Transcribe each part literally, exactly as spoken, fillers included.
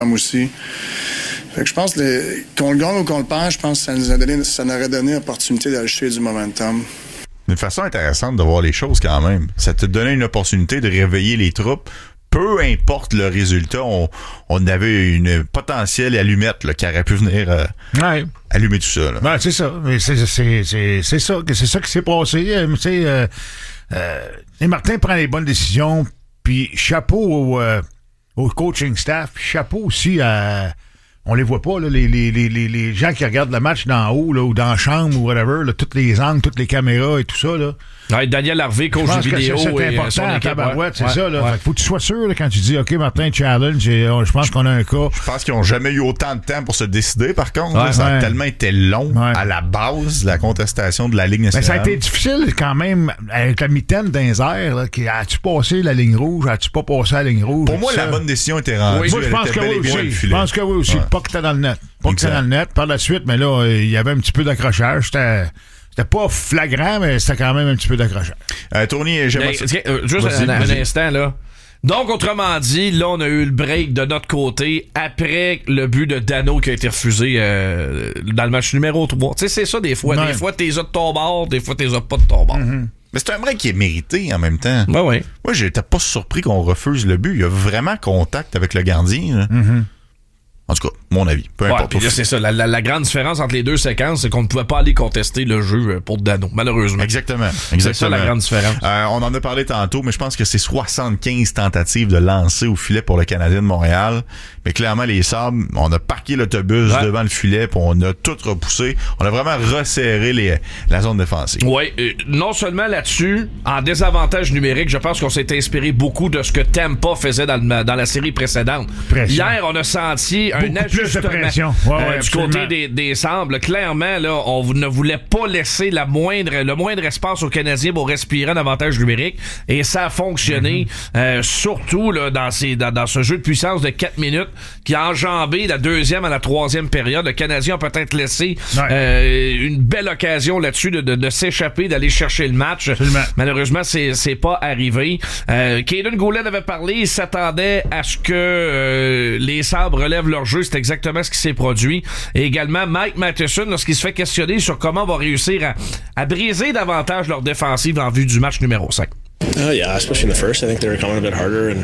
aussi. Fait que je pense que qu'on le gagne ou qu'on le perd, je pense que ça nous a donné, ça nous aurait donné l'opportunité d'acheter du momentum. Une façon intéressante de voir les choses quand même. Ça te donnait une opportunité de réveiller les troupes. Peu importe le résultat, on, on avait une potentielle allumette là, qui aurait pu venir euh, ouais. allumer tout ça. Là. Ben, c'est ça. Mais c'est, c'est, c'est, c'est ça. C'est ça qui s'est passé. Tu sais, euh, euh, et Martin prend les bonnes décisions. Puis chapeau au, euh, au coaching staff. Puis chapeau aussi à... On les voit pas, là, les, les, les, les gens qui regardent le match d'en haut là, ou dans la chambre ou whatever, là, toutes les angles, toutes les caméras et tout ça. Là. Ouais, Daniel Harvey, coach de vidéo. C'est, c'est et important son à équipe, tabarouette, c'est ouais, ça. Là. Ouais. Fait que faut que tu sois sûr là, quand tu dis OK, Martin, challenge, et, euh, je pense qu'on a un cas. Je pense qu'ils n'ont jamais eu autant de temps pour se décider, par contre. Ouais, là, ça ouais. a tellement été long ouais. à la base de la contestation de la Ligue nationale. Mais ça a été difficile quand même avec la mitaine dans les airs. Là, qui, as-tu passé la ligne rouge? As-tu pas passé la ligne rouge? Pour moi, la bonne décision était rendue. Oui, moi, je pense que oui aussi. Je pense que oui aussi. Pas que t'es dans le net. Pas que t'es dans le net. Par la suite, mais là, il y avait un petit peu d'accrochage. C'était... C'était pas flagrant, mais c'était quand même un petit peu d'accrochage. Euh, Tony, j'aimerais... Tiens, euh, juste un, un instant, là. Donc, autrement dit, là, on a eu le break de notre côté après le but de Dano qui a été refusé euh, dans le match numéro trois. Tu sais, c'est ça des fois. Ouais. Des fois, t'es as de ton bord, des fois, t'es as pas de ton bord. Mm-hmm. Mais c'est un break qui est mérité en même temps. Ben oui. Moi, j'étais pas surpris qu'on refuse le but. Il y a vraiment contact avec le gardien. Là. Mm-hmm. En tout cas, mon avis. Peu ouais, importe. Là, c'est ça. La, la, la grande différence entre les deux séquences, c'est qu'on ne pouvait pas aller contester le jeu pour Dano, malheureusement. Exactement. Exactement. C'est ça la grande différence. Euh, on en a parlé tantôt, mais je pense que c'est soixante-quinze tentatives de lancer au filet pour le Canadien de Montréal. Mais clairement, les Sabres, on a parqué l'autobus ouais. devant le filet, puis on a tout repoussé. On a vraiment resserré les, la zone défensive. Oui. Euh, non seulement là-dessus, en désavantage numérique, je pense qu'on s'est inspiré beaucoup de ce que Tampa faisait dans, le, dans la série précédente. Pression. Hier, on a senti un beaucoup ajustement plus de pression. Ouais, ouais, euh, du côté des, des Sabres. Clairement, là, on ne voulait pas laisser la moindre, le moindre espace aux Canadiens pour respirer un avantage numérique. Et ça a fonctionné, mm-hmm. euh, surtout là, dans, ces, dans, dans ce jeu de puissance de quatre minutes qui a enjambé la deuxième à la troisième période. Le Canadien a peut-être laissé ouais. euh, une belle occasion là-dessus de, de, de s'échapper, d'aller chercher le match. Absolument. Malheureusement, c'est, c'est pas arrivé. Euh, Caden Goulet avait parlé, il s'attendait à ce que euh, les Sabres relèvent leur jeu. C'est exactement ce qui s'est produit. Et également, Mike Matheson, lorsqu'il se fait questionner sur comment on va réussir à, à briser davantage leur défensive en vue du match numéro cinq. Uh, yeah, especially in the first. I think they were coming a bit harder, and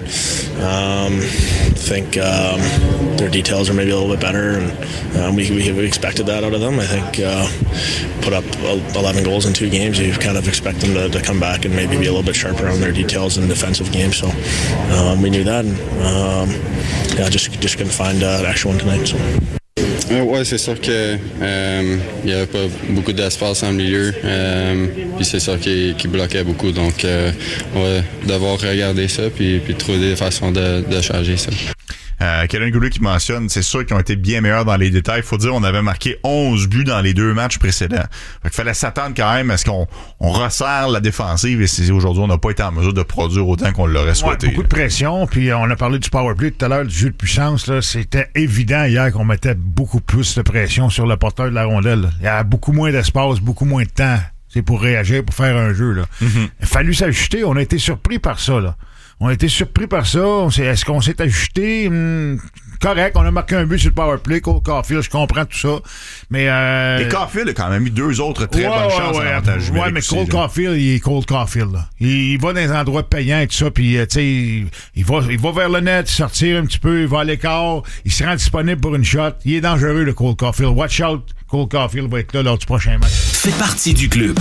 um, I think um, their details are maybe a little bit better, and um, we, we we expected that out of them. I think uh, put up eleven goals in two games, you kind of expect them to, to come back and maybe be a little bit sharper on their details in defensive games. So um, we knew that, and um, yeah, just just couldn't find uh, an extra one tonight. So. Euh, ouais, c'est sûr que euh, il y avait pas beaucoup d'espace en milieu, euh, puis c'est ça qui, qui bloquait beaucoup. Donc, euh, on va devoir regarder ça, puis, puis trouver des façons de, de changer ça. Euh, Caden Goulet qui mentionne, c'est sûr qu'ils ont été bien meilleurs dans les détails. Faut dire, on avait marqué onze buts dans les deux matchs précédents. Fait qu'il fallait s'attendre quand même à ce qu'on on resserre la défensive et c'est, aujourd'hui, on n'a pas été en mesure de produire autant qu'on l'aurait souhaité. Ouais, beaucoup de pression, puis on a parlé du powerplay tout à l'heure, du jeu de puissance. Là, c'était évident hier qu'on mettait beaucoup plus de pression sur le porteur de la rondelle. Là. Il y a beaucoup moins d'espace, beaucoup moins de temps. C'est pour réagir, pour faire un jeu. Là. Mm-hmm. Il a fallu s'ajuster. On a été surpris par ça. Là. On a été surpris par ça. On s'est, est-ce qu'on s'est ajusté? Hum, correct, on a marqué un but sur le powerplay. Cole Caulfield, je comprends tout ça. Mais euh... Et Caulfield a quand même eu deux autres très ouais, bonnes ouais, chances ouais, en avantage ouais, mais Cole Caulfield, il est Cole Caulfield. Là. Il, il va dans les endroits payants et tout ça, puis tu sais, il, il, va, il va vers le net, sortir un petit peu, il va à l'écart, il se rend disponible pour une shot. Il est dangereux, le Cole Caulfield. Watch out, Cole Caulfield va être là lors du prochain match. Fais partie du club.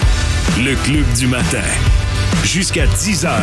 Le club du matin. Jusqu'à dix heures.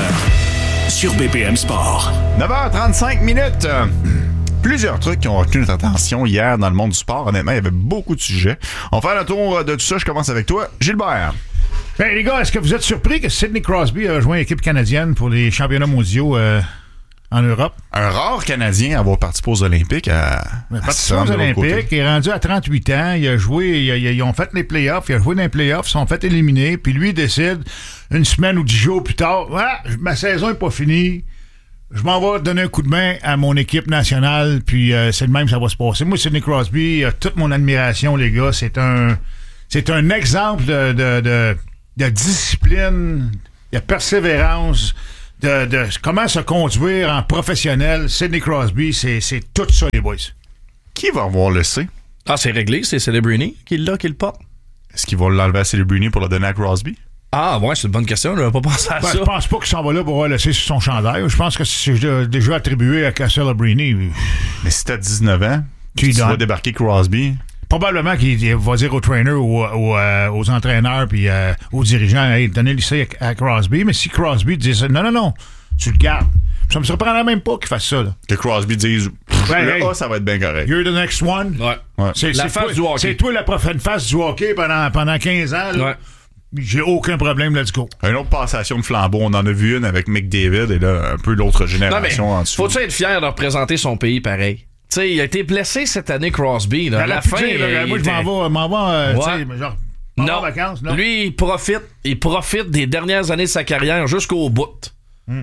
Sur B P M Sport. neuf heures trente-cinq minutes. Plusieurs trucs qui ont retenu notre attention hier dans le monde du sport. Honnêtement, il y avait beaucoup de sujets. On va faire le tour de tout ça. Je commence avec toi, Gilbert. Hey les gars, est-ce que vous êtes surpris que Sidney Crosby a rejoint l'équipe canadienne pour les championnats mondiaux euh, en Europe? Un rare Canadien à avoir participé aux Olympiques. À, il a participé aux Olympiques. Il est rendu à trente-huit ans. Il a joué. Il a, ils ont fait les playoffs. Il a joué dans les playoffs. Ils sont fait éliminer. Puis lui, il décide, une semaine ou dix jours plus tard, ah, ma saison n'est pas finie. Je m'en vais donner un coup de main à mon équipe nationale. Puis euh, c'est le même que ça va se passer. Moi, Sidney Crosby, euh, toute mon admiration, les gars. C'est un, c'est un exemple de, de, de, de discipline, de persévérance, de, de comment se conduire en professionnel. Sidney Crosby, c'est, c'est tout ça, les boys. Qui va avoir le C? Ah, c'est réglé, c'est Celebrini qui l'a, qui le porte. Est-ce qu'ils vont l'enlever à Celebrini pour le donner à Crosby? Ah, ouais, c'est une bonne question. Je n'avais pas pensé à Ben, ça. je pense pas qu'il s'en va là pour avoir le C sur son chandail. Je pense que c'est déjà attribué à Celebrini. Mais si t'as dix-neuf ans, Tu tu donnes. vas débarquer Crosby. Probablement qu'il va dire aux trainers ou aux, euh, aux entraîneurs puis euh, aux dirigeants, hey, donnez le C à, à Crosby. Mais si Crosby dit ça, non, non, non, tu le gardes. Ça me surprendrait même pas qu'il fasse ça. Là. Que Crosby dise, Ouais, le hey, A, ça va être bien correct. You're the next one. Ouais. Ouais. C'est, La c'est face toi, du hockey. C'est toi la prochaine face du hockey pendant, pendant quinze ans. Là. Ouais. J'ai aucun problème, let's go. Une autre passation de flambeau, on en a vu une avec McDavid et là, un peu l'autre Non, mais génération en dessous. faut-tu être fier de représenter son pays pareil? Tu sais, il a été blessé cette année, Crosby. Là. À la fin, dire, là, il moi, je était- m'en vais, m'en vais euh, Ouais. tu sais, genre, m'en vais Non. en vacances. Non. Lui, il profite, il profite des dernières années de sa carrière jusqu'au bout. Hmm.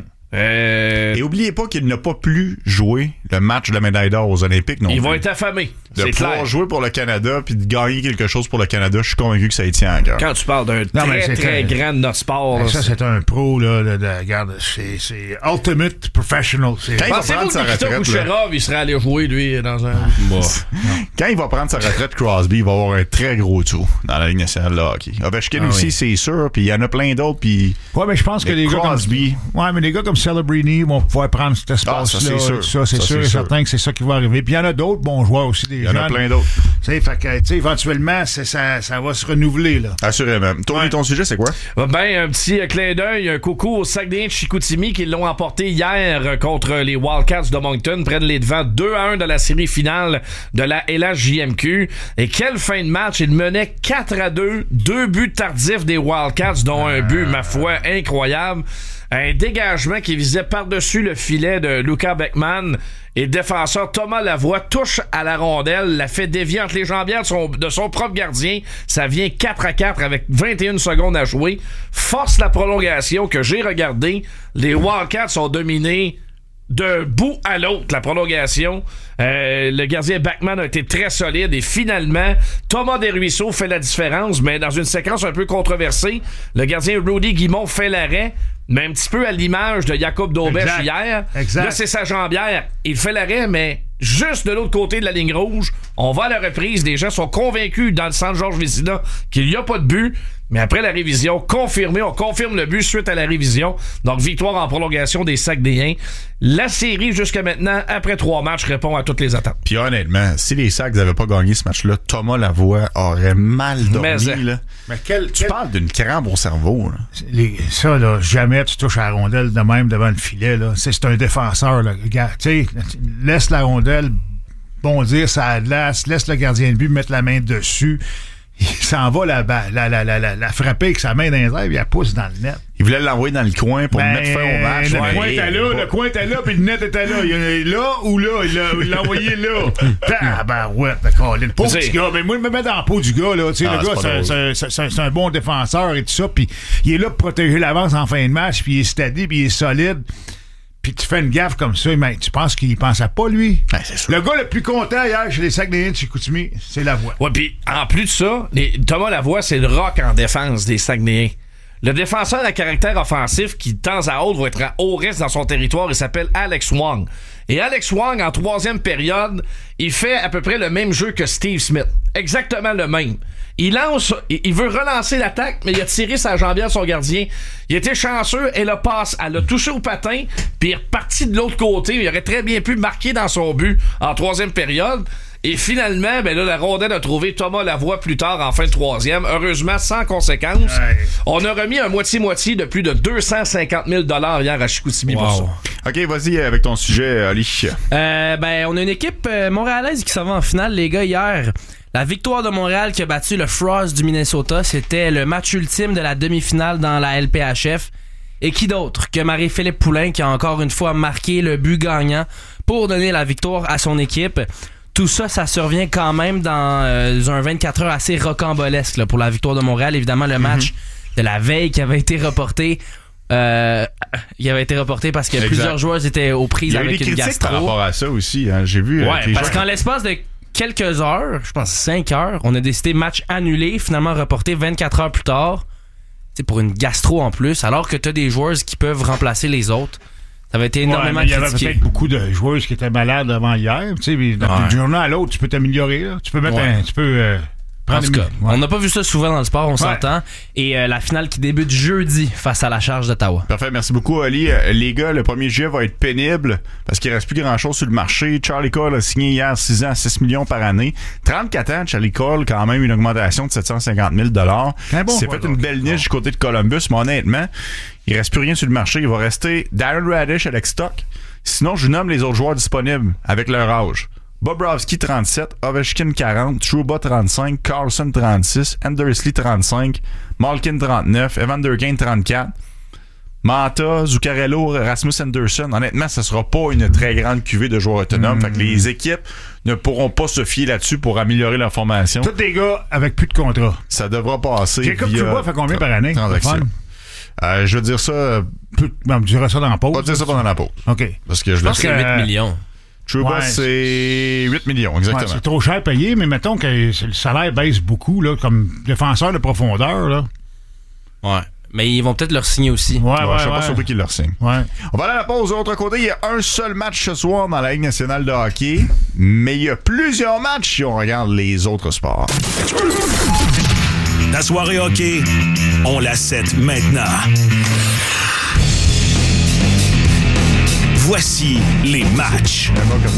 Euh, Et oubliez pas qu'il n'a pas plus joué le match de la médaille d'or aux Olympiques non ils plus. vont être affamés. De C'est pouvoir clair. jouer pour le Canada puis de gagner quelque chose pour le Canada, je suis convaincu que ça y tient à cœur. Quand tu parles d'un Non, mais très, c'est très un- grand de notre sport. Ben, là, ça, c'est- c'est un pro, là. De, de- regarde, c'est, c'est ultimate professional. C'est, Quand il va Pensez-vous prendre que sa Nikita retraite, là, Kucherov, il serait allé jouer, lui, dans un... quand il va prendre sa retraite, Crosby, il va avoir un très gros tour dans la Ligue nationale de hockey. Ovechkin Ah aussi, oui. c'est sûr, puis il y en a plein d'autres, puis ouais, mais je pense que Mais les gars comme Crosby- ouais, mais les gars comme Celebrini vont pouvoir prendre cet espace-là. Ah, ça, c'est sûr. tout Ça, c'est Ça, sûr c'est et sûr. certain que c'est ça qui va arriver. Puis il y en a d'autres bons joueurs aussi, des il y en jeunes. a plein d'autres. Tu sais, fait que, tu sais, éventuellement, c'est, ça, ça va se renouveler, là. Assurément. Ton, ton sujet, c'est quoi? Ben, un petit euh, clin d'œil, un coucou aux Saguenayens de Chicoutimi qui l'ont emporté hier euh, contre les Wildcats de Moncton, prennent les devants deux à un de la série finale de la L H J M Q. Et quelle fin de match! Ils menaient quatre à deux, deux buts tardifs des Wildcats, dont un but, ma foi, incroyable. Un dégagement qui visait par-dessus le filet de Luca Beckman. Et le défenseur Thomas Lavoie touche à la rondelle, la fait dévier entre les jambières de son, de son propre gardien. Ça vient quatre à quatre avec vingt et une secondes à jouer. Force la prolongation que j'ai regardé. Les Wildcats sont dominés d'un bout à l'autre, la prolongation. Euh, le gardien Backman a été très solide et finalement, Thomas Desruisseaux fait la différence, mais dans une séquence un peu controversée. Le gardien Rudy Guimont fait l'arrêt, mais un petit peu à l'image de Jacob Daubèche Exact. hier. Exact. Là, c'est sa jambière. Il fait l'arrêt, mais juste de l'autre côté de la ligne rouge. On va à la reprise. Les gens sont convaincus dans le centre Georges Vézina qu'il n'y a pas de but. Mais après la révision, confirmé, on confirme le but suite à la révision. Donc, victoire en prolongation des Saguenayens. La série, jusqu'à maintenant, après trois matchs, répond à toutes les attentes. Puis honnêtement, si les Sags n'avaient pas gagné ce match-là, Thomas Lavoie aurait mal dormi. Mais, là. Mais quel, Tu quel- parles d'une crampe au cerveau. Là. les- ça, là, jamais tu touches à la rondelle de même devant le filet, là. C'est, c'est un défenseur, là. Regarde, tu sais, laisse la rondelle bondir sa glace, laisse le gardien de but mettre la main dessus. Il s'en va la, la, la, la, la, la frapper avec sa main dans les airs, puis il la pousse dans le net. Il voulait l'envoyer dans le coin pour Ben, mettre fin au match. Le mais- coin était là, le coin était là, puis le net était là. Il est là ou là, il l'a, il l'a envoyé là. Ah ben ouais, d'accord. Le pauvre C'est- petit gars, mais moi, je me mets dans la peau du gars, là. Tu sais, Ah, le c'est gars, pas c'est, drôle. c'est, c'est, c'est, c'est un bon défenseur et tout ça, puis il est là pour protéger l'avance en fin de match, puis il est steady, puis il est solide. Puis tu fais une gaffe comme ça, mais tu penses qu'il pensait pas, lui? Ben, c'est sûr. Le gars le plus content hier chez les Saguenayens de Chicoutimi, c'est Lavoie. Ouais, puis en plus de ça, les, Thomas Lavoie, c'est le rock en défense des Saguenayens. Le défenseur à caractère offensif qui, de temps à autre, va être à haut risque dans son territoire, il s'appelle Alex Wong. Et Alex Wong, en troisième période, il fait à peu près le même jeu que Steve Smith. Exactement le même. Il lance, il il veut relancer l'attaque, mais il a tiré sa jambière de son gardien. Il était chanceux, elle a passe, elle a touché au patin, puis il est reparti de l'autre côté. Il aurait très bien pu marquer dans son but en troisième période. Et finalement, ben là, la rondelle a trouvé Thomas Lavoie plus tard en fin de troisième. Heureusement, sans conséquence. Ouais. On a remis un moitié-moitié de plus de deux cent cinquante mille dollars hier à Chicoutimi pour ça. OK, vas-y avec ton sujet, Ali. Euh, ben, on a une équipe euh, montréalaise qui s'en va en finale, les gars, hier. La victoire de Montréal qui a battu le Frost du Minnesota, c'était le match ultime de la demi-finale dans la L P H F. Et qui d'autre que Marie-Philippe Poulain qui a encore une fois marqué le but gagnant pour donner la victoire à son équipe. Tout ça, ça survient quand même dans euh, un vingt-quatre heures assez rocambolesque là, pour la victoire de Montréal. Évidemment, le match mm-hmm. de la veille qui avait été reporté. Euh, il avait été reporté parce que Exact. plusieurs joueurs étaient aux prises Il y a eu avec des une critiques gastro. par rapport à ça aussi. Hein. J'ai vu. euh, Ouais, que les parce joueurs- qu'en l'espace de quelques heures, je pense cinq heures, on a décidé match annulé, finalement reporté vingt-quatre heures plus tard. t'sais, pour une gastro en plus, alors que t'as des joueurs qui peuvent remplacer les autres. Ça avait été énormément ouais, il y avait critiqué. peut-être beaucoup de joueurs qui étaient malades avant hier. Tu sais, d'une ouais. journée à l'autre, tu peux t'améliorer. Là. Tu peux mettre ouais. un... Tu peux... Euh, En tout cas, ouais. on n'a pas vu ça souvent dans le sport, on ouais. s'entend. Et euh, la finale qui débute jeudi face à la Charge d'Ottawa. Parfait, merci beaucoup, Oli. Euh, les gars, le premier juillet va être pénible parce qu'il reste plus grand-chose sur le marché. Charlie Cole a signé hier six ans, six millions par année. trente-quatre ans, Charlie Cole, quand même une augmentation de sept cent cinquante mille dollars. Bon, C'est ouais, fait une belle niche du côté de Columbus, mais honnêtement, il reste plus rien sur le marché. Il va rester Darren Radish, Alex Stock. Sinon, je vous nomme les autres joueurs disponibles avec leur âge. Bobrovsky, trente-sept, Ovechkin, quarante, Trouba, trente-cinq, Carlson, trente-six, Andersley, trente-cinq, Malkin, trente-neuf, Evander Kane, trente-quatre, Manta, Zuccarello, Rasmus Anderson. Honnêtement, ce sera pas une très grande cuvée de joueurs autonomes. Mm. Fait que les équipes ne pourront pas se fier là-dessus pour améliorer leur formation. Tous des gars avec plus de contrat. Ça devra passer. Jacob via Trouba fait combien par année? Transaction. Euh, je veux dire ça... Plus, ben, tu diras ça dans la pause. Pas dire ça pendant la pause. OK. Parce que je, je pense que c'est huit millions. Trouba, ouais, c'est huit millions, exactement. Ouais, c'est trop cher payé, mais mettons que le salaire baisse beaucoup, là, comme défenseur de profondeur. Là. Ouais. Mais ils vont peut-être leur signer aussi. Ouais, ouais, ouais, je suis ouais. pas surpris qu'ils leur signent. Ouais. On va aller à la pause. De l'autre côté, il y a un seul match ce soir dans la Ligue nationale de hockey, mais il y a plusieurs matchs si on regarde les autres sports. La soirée hockey, on la set maintenant. Voici les matchs.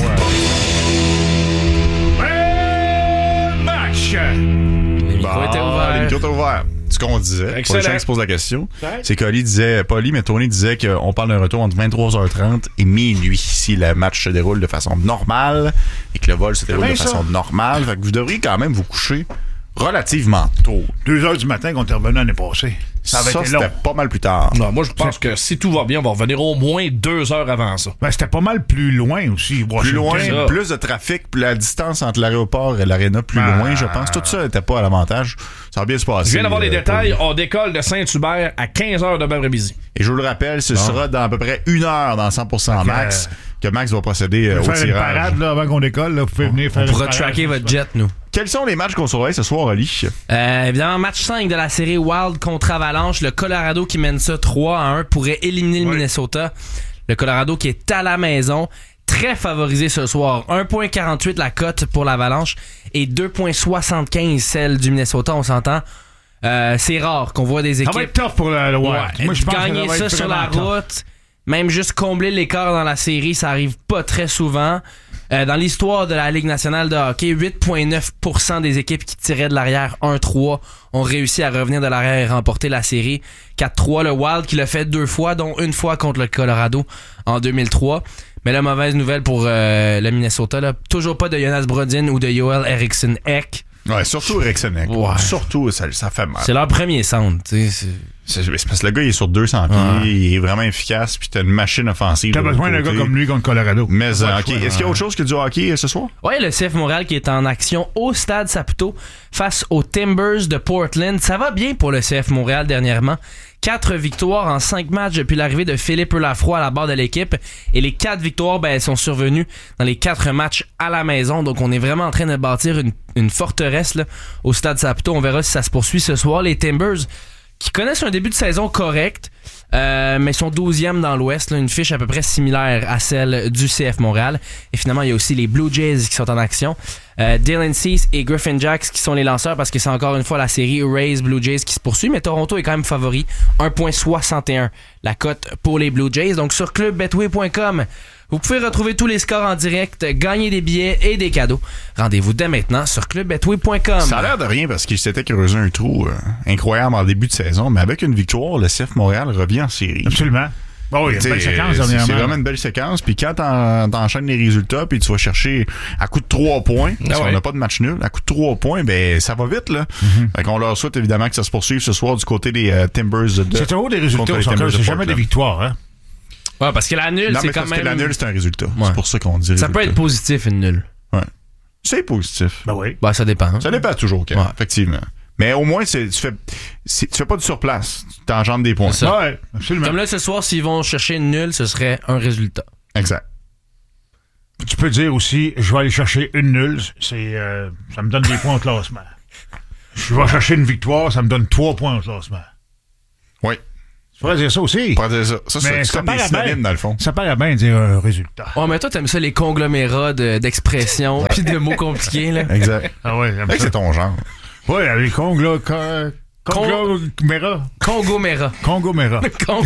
Ouais, match! Les micros Bon, étaient ouverts. les micros étaient ouverts. Ce qu'on disait, Excellent. pour les gens qui se posent la question, Ouais. c'est qu'Oli disait, pas Oli, mais Tony disait qu'on parle d'un retour entre vingt-trois heures trente et minuit si le match se déroule de façon normale et que le vol se déroule de ça. façon normale. Fait que vous devriez quand même vous coucher relativement tôt. Deux heures du matin qu'on est revenu l'année passée. Ça Ça, avait été c'était long. pas mal plus tard. Non, moi, je pense que si tout va bien, on va revenir au moins deux heures avant ça. Ben, c'était pas mal plus loin aussi. Plus Washington. loin, ça. plus de trafic, puis la distance entre l'aéroport et l'aréna plus Ah. loin, je pense. Tout ça n'était pas à l'avantage. Ça va bien se passer. Je viens d'avoir les euh, détails. pour lui. On décolle de Saint-Hubert à quinze heures demain après-midi. Et je vous le rappelle, ce sera dans à peu près une heure dans cent pour cent Ok. max que Max va procéder euh, Vous au pouvez faire une tirage. parade là, avant qu'on décolle. Là. Vous pouvez venir faire On pourra une parade. tracker votre jet, nous. Quels sont les matchs qu'on surveille ce soir, Ali? Euh, évidemment, match cinq de la série Wild contre Avalanche. Le Colorado qui mène ça trois à un pourrait éliminer le Oui. Minnesota. Le Colorado qui est à la maison. Très favorisé ce soir. un virgule quarante-huit la cote pour l'Avalanche et deux virgule soixante-quinze celle du Minnesota, on s'entend. Euh, c'est rare qu'on voit des Ça équipes va être tough pour le, le Wild. ouais, Moi, je pense que gagner va ça être sur la vraiment tough. route. Même juste combler l'écart dans la série, ça arrive pas très souvent. Euh, dans l'histoire de la Ligue nationale de hockey, huit virgule neuf pour cent des équipes qui tiraient de l'arrière un trois ont réussi à revenir de l'arrière et remporter la série. quatre trois, le Wild qui l'a fait deux fois, dont une fois contre le Colorado en deux mille trois. Mais la mauvaise nouvelle pour euh, le Minnesota, là, toujours pas de Jonas Brodin ou de Joel Eriksson Ek. Ouais, surtout Eriksson Ek. Ouais. Surtout, ça, ça fait mal. C'est leur premier centre. tu sais, c'est- C'est c'est parce que le gars, il est sur deux cents pieds, Ouais. il est vraiment efficace, puis t'as une machine offensive. T'as de besoin d'un l'autre gars côté. comme lui contre Colorado. Mais, Pas euh, le OK. choix, Est-ce qu'il y a autre chose que du hockey euh, ce soir? Ouais, le C F Montréal qui est en action au Stade Saputo face aux Timbers de Portland. Ça va bien pour le C F Montréal dernièrement. Quatre victoires en cinq matchs depuis l'arrivée de Philippe Lafroy à la barre de l'équipe. Et les quatre victoires, ben, elles sont survenues dans les quatre matchs à la maison. Donc, on est vraiment en train de bâtir une, une forteresse là, au Stade Saputo. On verra si ça se poursuit ce soir. Les Timbers qui connaissent un début de saison correct, euh, mais sont douzième dans l'Ouest, là, une fiche à peu près similaire à celle du C F Montréal. Et finalement, il y a aussi les Blue Jays qui sont en action. Euh, Dylan Cease et Griffin Jacks qui sont les lanceurs parce que c'est encore une fois la série Rays Blue Jays qui se poursuit, mais Toronto est quand même favori. un virgule soixante et un la cote pour les Blue Jays. Donc sur club betway point com, vous pouvez retrouver tous les scores en direct, gagner des billets et des cadeaux. Rendez-vous dès maintenant sur club betway point com. Ça a l'air de rien parce qu'il s'était creusé un trou euh, incroyable en début de saison, mais avec une victoire, le C F Montréal revient en série. Absolument. Bon, il y a une T'sais, belle séquence c'est, dernièrement. c'est vraiment une belle séquence. Puis quand t'en, t'enchaînes les résultats, puis tu vas chercher à coup de trois points, parce Ah ouais. qu'on n'a pas de match nul, à coup de trois points, ben ça va vite là. Mm-hmm. Fait qu'on leur souhaite évidemment que ça se poursuive ce soir du côté des euh, Timbers de. C'est toujours des résultats contre au les soccer, Timbers de c'est jamais Portland. des victoires. Hein? Ouais, parce que la nulle, Non, c'est mais quand parce même... que la nulle, c'est un résultat. Ouais. C'est pour ça qu'on dit Ça résultat. peut être positif, une nulle. Ouais. C'est positif. Ben oui. Ben, ça dépend. Ça dépend toujours, Ken, Ouais. effectivement. Mais au moins, c'est, tu fais, c'est, tu fais pas du surplace. Tu t'engendres des points. C'est ça. Ouais, absolument. Comme là, ce soir, s'ils vont chercher une nulle, ce serait un résultat. Exact. Tu peux dire aussi, je vais aller chercher une nulle, c'est, euh, ça me donne des points au classement. Je vais chercher une victoire, ça me donne trois points au classement. Oui. Tu pourrais dire ça aussi. Tu pourrais dire ça. Ça, Mais c'est ça comme des paraît synonymes, bien. dans le fond. Ça paraît bien de dire un résultat. Oh, mais toi, t'aimes ça, les conglomérats de- d'expressions puis de mots compliqués, là. Exact. Ah ouais, j'aime Fait que ça. c'est ton genre. Oui, les conglo... co- Conglomérat. Congoméra. Congomérat. Con-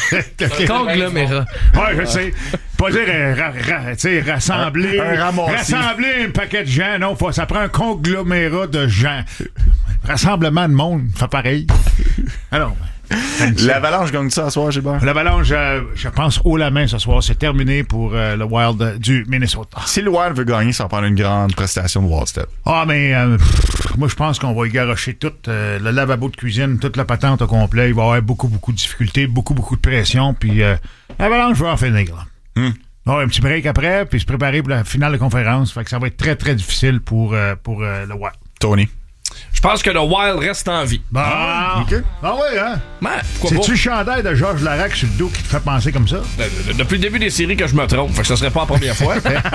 Conglomérat. Ouais, je sais. Pas dire euh, ra- ra- tu sais, rassembler. Un- un ramassis. Rassembler un paquet de gens. Non, faut, ça prend un conglomérat de gens. Rassemblement de monde, fait pareil. Alors, L'Avalanche gagne ça à soir, Gilbert? l'Avalanche, euh, je pense, haut la main ce soir. C'est terminé pour euh, le Wild euh, du Minnesota. Si le Wild veut gagner, ça va prendre une grande prestation de Wallstead. Ah, mais euh, pff, moi, je pense qu'on va y garocher tout euh, le lavabo de cuisine, toute la patente au complet. Il va y avoir beaucoup, beaucoup de difficultés, beaucoup, beaucoup de pression. Puis euh, l'Avalanche va en finir. Là. Hmm. Ah, un petit break après, puis se préparer pour la finale de conférence. Fait que ça va être très, très difficile pour, euh, pour euh, le Wild. Tony. Je pense que le Wild reste en vie. Bon. Ah, OK. ah ouais, hein? Ouais, pourquoi pas? C'est-tu le chandail de Georges Larac sur le dos qui te fait penser comme ça? De- de- Depuis le début des séries que je me trompe, fait que ce serait pas la première fois. Ça n'a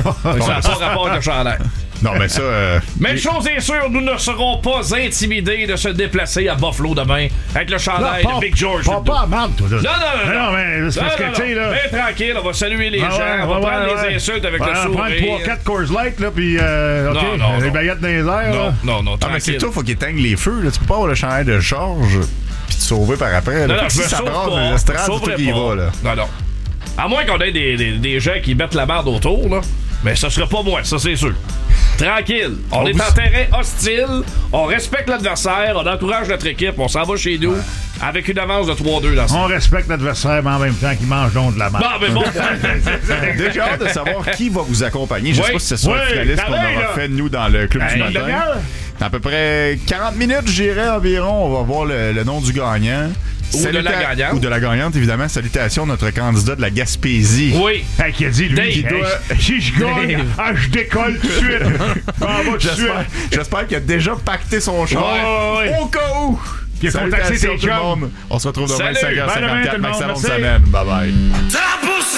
pas rapport avec le chandail. Non, mais ça... Euh, Mais une chose est sûre, nous ne serons pas intimidés de se déplacer à Buffalo demain avec le chandail Non, de Big George. Pas, sur le dos. pas à marde, toi. Là. Non, non, non, non. mais c'est parce que, tu sais, là... Mais tranquille, on va saluer les Ah gens, ouais, on va ouais, prendre ouais, les ouais. insultes avec Ouais, le on va sourire. prendre trois quatre Coors Light, là, puis... Euh, OK, Non, non, les non. baguettes dans les airs, Non, là. non, non, Ah, mais c'est tranquille. tout, faut qu'il éteigne les feux. Là. Tu peux pas avoir le chandail de Georges puis te sauver par après. Là. Non, non, si je me ça sauve brasse pas. les estrades, Je c'est tout sauverai qui y pas. va. Là. Non, non. À moins qu'on ait des, des, des gens qui mettent la merde autour, là. Mais ça sera pas moi, ça c'est sûr. Tranquille. On, On est vous- en terrain hostile. On respecte l'adversaire. On encourage notre équipe. On s'en va chez nous avec une avance de trois deux dans ce On respecte l'adversaire, mais en même temps qu'il mange donc de la merde. Bon, mais bon. Déjà hâte de savoir qui va vous accompagner. Je sais Oui. pas si c'est ça Oui, le finaliste qu'on pareil, aura là. fait, nous, dans le club du Une matin. demi-heure? Dans à peu près quarante minutes, je dirais environ. On va voir le, le nom du gagnant. Ou de la gagnante. Ou de la gagnante, évidemment. Salutations, notre candidat de la Gaspésie. Oui. Hey, qui a dit, lui, Dave. qui doit... si je gagne, Dave. ah, je décolle tout de suite. Je m'en vais tout de suite. J'espère, j'espère qu'il a déjà pacté son char. Ouais, ouais. Au cas où! Puis il a contacté Salutations tes tout le chums. monde. On se retrouve demain Salut. cinq heures Bye demain, tout cinquante-quatre. le monde. Maximum Merci. semaine. Bye bye.